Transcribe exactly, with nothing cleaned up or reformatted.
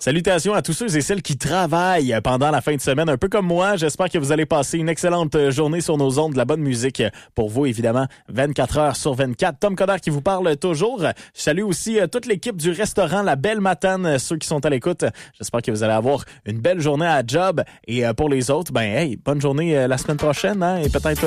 Salutations à tous ceux et celles qui travaillent pendant la fin de semaine, un peu comme moi. J'espère que vous allez passer une excellente journée sur nos ondes, de la bonne musique pour vous, évidemment, vingt-quatre heures sur vingt-quatre. Tom Coderre qui vous parle toujours. Je salue aussi toute l'équipe du restaurant La Belle Matane, ceux qui sont à l'écoute. J'espère que vous allez avoir une belle journée à job. Et pour les autres, ben hey, bonne journée la semaine prochaine, hein, et peut-être